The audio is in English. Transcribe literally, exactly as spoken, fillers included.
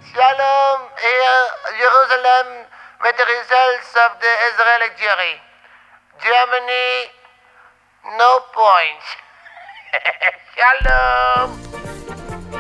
Shalom, here Jerusalem with the results of the Israeli jury. Germany, no points. Shalom.